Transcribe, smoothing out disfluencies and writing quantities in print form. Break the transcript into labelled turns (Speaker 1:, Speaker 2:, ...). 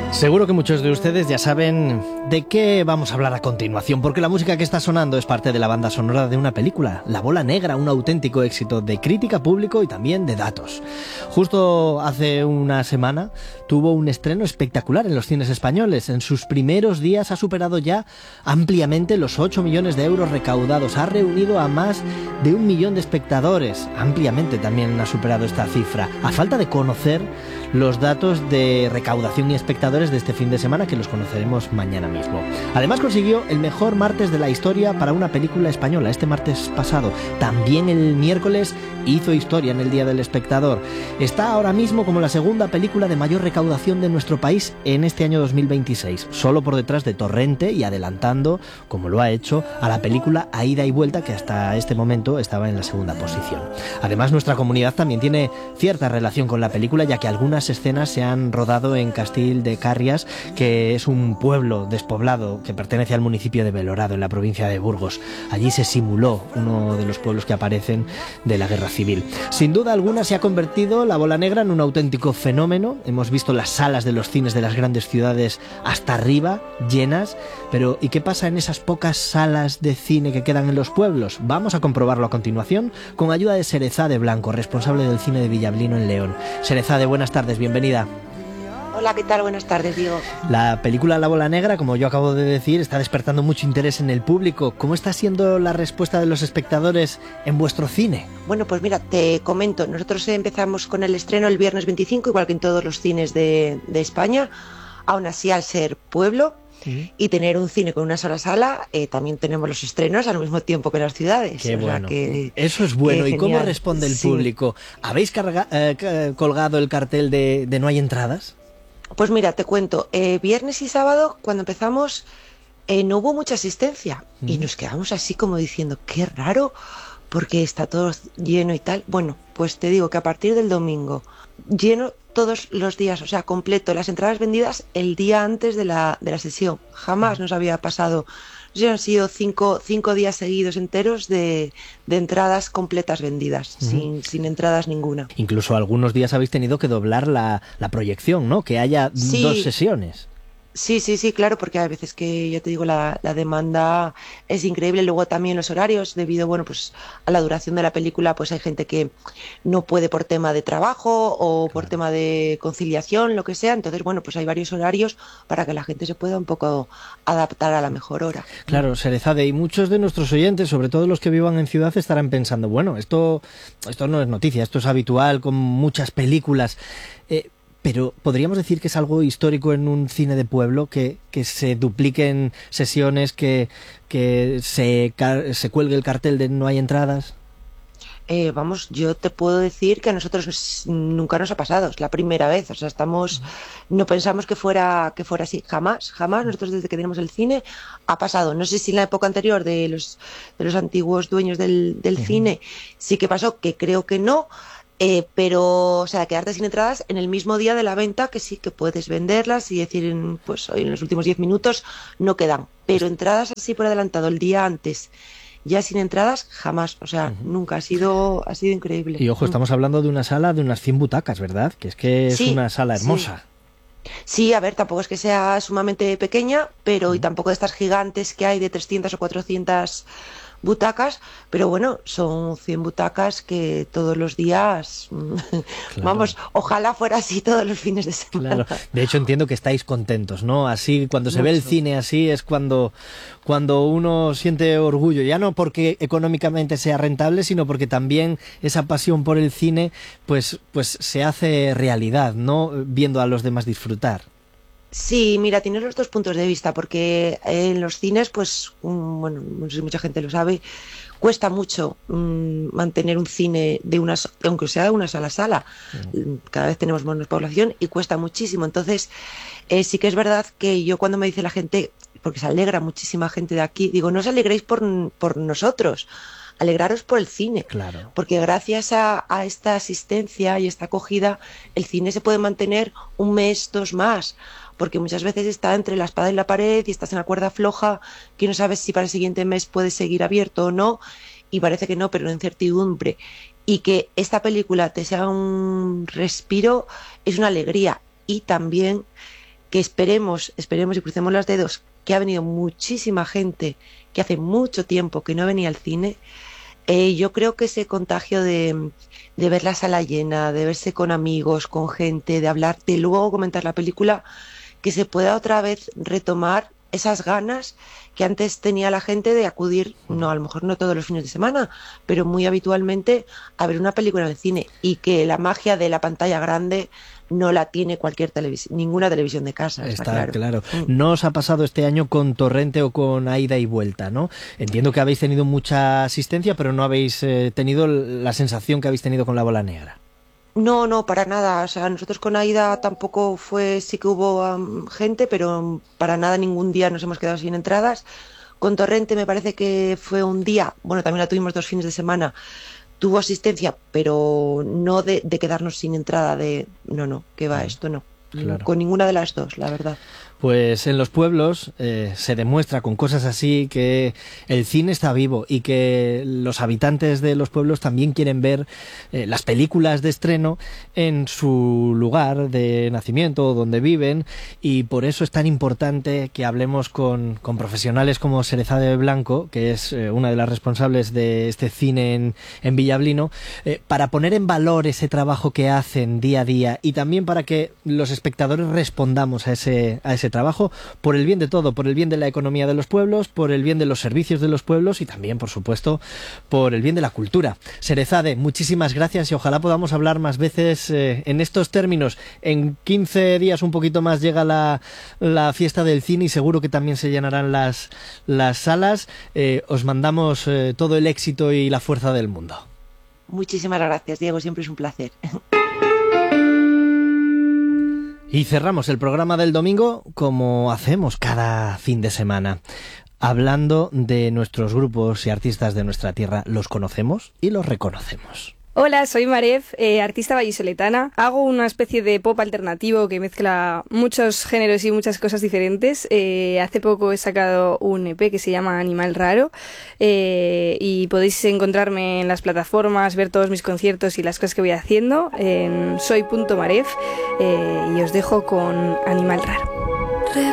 Speaker 1: Seguro que muchos de ustedes ya saben de qué vamos a hablar a continuación, porque la música que está sonando es parte de la banda sonora de una película, La Bola Negra, un auténtico éxito de crítica, público y también de datos. Justo hace una semana tuvo un estreno espectacular en los cines españoles. En sus primeros días ha superado ya ampliamente los 8 millones de euros recaudados. Ha reunido a más de 1 millón de espectadores. Ampliamente también ha superado esta cifra. A falta de conocer los datos de recaudación y espectadores de este fin de semana, que los conoceremos mañana mismo. Además consiguió el mejor martes de la historia para una película española, este martes pasado. También el miércoles hizo historia en el Día del Espectador. Está ahora mismo como la segunda película de mayor recaudación de nuestro país en este año 2026, solo por detrás de Torrente y adelantando, como lo ha hecho, a la película A Ida y Vuelta, que hasta este momento estaba en la segunda posición. Además, nuestra comunidad también tiene cierta relación con la película, ya que algunas escenas se han rodado en Castil de Carrias, que es un pueblo despoblado que pertenece al municipio de Belorado, en la provincia de Burgos. Allí se simuló uno de los pueblos que aparecen de la Guerra Civil. Sin duda alguna se ha convertido La Bola Negra en un auténtico fenómeno. Hemos visto las salas de los cines de las grandes ciudades hasta arriba, llenas. Pero ¿y qué pasa en esas pocas salas de cine que quedan en los pueblos? Vamos a comprobarlo a continuación con ayuda de Serezade Blanco, responsable del cine de Villablino en León. Serezade, buenas tardes, bienvenida.
Speaker 2: Hola, ¿qué tal? Buenas tardes, Diego.
Speaker 1: La película La Bola Negra, como yo acabo de decir, está despertando mucho interés en el público. ¿Cómo está siendo la respuesta de los espectadores en vuestro cine?
Speaker 2: Bueno, pues mira, te comento. Nosotros empezamos con el estreno el viernes 25, igual que en todos los cines de España. Aún así, al ser pueblo y tener un cine con una sola sala, también tenemos los estrenos al mismo tiempo que en las ciudades.
Speaker 1: Qué bueno. Eso es bueno. ¿Y cómo responde el público? ¿Habéis colgado el cartel de no hay entradas?
Speaker 2: Pues mira, te cuento, viernes y sábado, cuando empezamos, no hubo mucha asistencia y nos quedamos así como diciendo, qué raro, porque está todo lleno y tal. Bueno, pues te digo que a partir del domingo, lleno todos los días, o sea, completo, las entradas vendidas el día antes de la sesión. Jamás nos había pasado. Han sido cinco días seguidos enteros de entradas completas vendidas, sin entradas ninguna.
Speaker 1: Incluso algunos días habéis tenido que doblar la proyección, ¿no? Que haya dos sesiones.
Speaker 2: Sí, claro, porque hay veces que, ya te digo, la demanda es increíble. Luego también los horarios, debido, bueno, pues a la duración de la película, pues hay gente que no puede por tema de trabajo o por tema de conciliación, lo que sea. Entonces, bueno, pues hay varios horarios para que la gente se pueda un poco adaptar a la mejor hora.
Speaker 1: Claro, Serezade, y muchos de nuestros oyentes, sobre todo los que vivan en ciudad, estarán pensando, bueno, esto no es noticia, esto es habitual con muchas películas. Pero podríamos decir que es algo histórico en un cine de pueblo, que se dupliquen sesiones, que se cuelgue el cartel de no hay entradas.
Speaker 2: Vamos, yo te puedo decir que a nosotros nunca nos ha pasado, es la primera vez, o sea, no pensamos que fuera así, jamás, nosotros desde que tenemos el cine ha pasado. No sé si en la época anterior de los antiguos dueños del cine sí que pasó, que creo que no. Pero, o sea, quedarte sin entradas en el mismo día de la venta, que sí que puedes venderlas y decir, pues hoy en los últimos 10 minutos no quedan. Pero entradas así por adelantado el día antes, ya sin entradas, jamás. O sea, nunca. Ha sido increíble.
Speaker 1: Y ojo, estamos hablando de una sala de unas 100 butacas, ¿verdad? Que es una sala hermosa.
Speaker 2: Sí, a ver, tampoco es que sea sumamente pequeña, pero y tampoco de estas gigantes que hay de 300 o 400 butacas, pero bueno, son 100 butacas que todos los días, vamos, ojalá fuera así todos los fines de semana.
Speaker 1: Claro. De hecho, entiendo que estáis contentos, ¿no? Así, cuando se ve el cine así, es cuando uno siente orgullo, ya no porque económicamente sea rentable, sino porque también esa pasión por el cine, pues se hace realidad, ¿no? Viendo a los demás disfrutar.
Speaker 2: Sí, mira, tienes los dos puntos de vista, porque en los cines, pues, bueno, no sé si mucha gente lo sabe, cuesta mucho mantener un cine aunque sea de una sola sala. Cada vez tenemos menos población y cuesta muchísimo. Entonces, sí que es verdad que yo cuando me dice la gente, porque se alegra muchísima gente de aquí, digo, no os alegréis por nosotros, alegraros por el cine,
Speaker 1: claro.
Speaker 2: Porque gracias a esta asistencia y esta acogida, el cine se puede mantener un mes, 2 más, porque muchas veces está entre la espada y la pared y estás en la cuerda floja, que no sabes si para el siguiente mes puedes seguir abierto o no, y parece que no, pero una incertidumbre. Y que esta película te sea un respiro es una alegría. Y también que esperemos y crucemos los dedos, que ha venido muchísima gente que hace mucho tiempo que no venía al cine. Yo creo que ese contagio de ver la sala llena, de verse con amigos, con gente, de hablar, de luego comentar la película, que se pueda otra vez retomar esas ganas que antes tenía la gente de acudir, no, a lo mejor no todos los fines de semana, pero muy habitualmente a ver una película en el cine, y que la magia de la pantalla grande no la tiene cualquier televisión, ninguna televisión de casa.
Speaker 1: Está claro. No os ha pasado este año con Torrente o con A Ida y Vuelta, ¿no? Entiendo que habéis tenido mucha asistencia, pero no habéis tenido la sensación que habéis tenido con La Bola Negra.
Speaker 2: No, para nada. O sea, nosotros con Aida tampoco fue, sí que hubo gente, pero para nada ningún día nos hemos quedado sin entradas. Con Torrente me parece que fue un día, bueno, también la tuvimos 2 fines de semana, tuvo asistencia, pero no de quedarnos sin entrada, no, que va, esto no. Claro. Con ninguna de las dos, la verdad.
Speaker 1: Pues en los pueblos se demuestra con cosas así que el cine está vivo y que los habitantes de los pueblos también quieren ver las películas de estreno en su lugar de nacimiento, donde viven, y por eso es tan importante que hablemos con profesionales como Serezade Blanco, que es una de las responsables de este cine en Villablino, para poner en valor ese trabajo que hacen día a día, y también para que los espectadores respondamos a ese trabajo, por el bien de todo, por el bien de la economía de los pueblos, por el bien de los servicios de los pueblos y también, por supuesto, por el bien de la cultura. Serezade, muchísimas gracias, y ojalá podamos hablar más veces en estos términos. En 15 días, un poquito más, llega la fiesta del cine y seguro que también se llenarán las salas. Os mandamos todo el éxito y la fuerza del mundo.
Speaker 2: Muchísimas gracias, Diego, siempre es un placer.
Speaker 1: Y cerramos el programa del domingo como hacemos cada fin de semana, hablando de nuestros grupos y artistas de nuestra tierra. Los conocemos y los reconocemos.
Speaker 3: Hola, soy Maref, artista vallisoletana. Hago una especie de pop alternativo que mezcla muchos géneros y muchas cosas diferentes. Hace poco he sacado un EP que se llama Animal Raro, y podéis encontrarme en las plataformas, ver todos mis conciertos y las cosas que voy haciendo en soy.maref, y os dejo con Animal Raro.